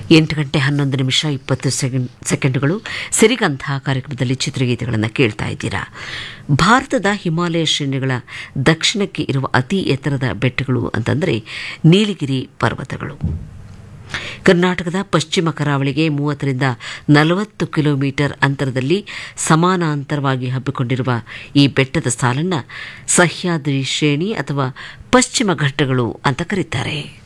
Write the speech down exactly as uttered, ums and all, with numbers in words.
ಎಂಟು ಗಂಟೆ ಹನ್ನೊಂದು ನಿಮಿಷ ಇಪ್ಪತ್ತು ಸೆಕೆಂಡ್ ಸೆಕೆಂಡುಗಳು ಸಿರಿಗಂಧ ಕಾರ್ಯಕ್ರಮದಲ್ಲಿ ಚಿತ್ರಗೀತೆಗಳನ್ನು ಕೇಳ್ತಾ ಇದ್ದೀರಾ. ಭಾರತದ ಹಿಮಾಲಯ ಶ್ರೇಣಿಗಳ ದಕ್ಷಿಣಕ್ಕೆ ಇರುವ ಅತಿ ಎತ್ತರದ ಬೆಟ್ಟಗಳು ಅಂತಂದರೆ ನೀಲಗಿರಿ ಪರ್ವತಗಳು. ಕರ್ನಾಟಕದ ಪಶ್ಚಿಮ ಕರಾವಳಿಗೆ ಮೂವತ್ತರಿಂದ ನಲವತ್ತು ಕಿಲೋಮೀಟರ್ ಅಂತರದಲ್ಲಿ ಸಮಾನಾಂತರವಾಗಿ ಹಬ್ಬಿಕೊಂಡಿರುವ ಈ ಬೆಟ್ಟದ ಸಾಲನ್ನು ಸಹ್ಯಾದ್ರಿ ಶ್ರೇಣಿ ಅಥವಾ ಪಶ್ಚಿಮ ಘಟ್ಟಗಳು ಅಂತ ಕರೀತಾರೆ.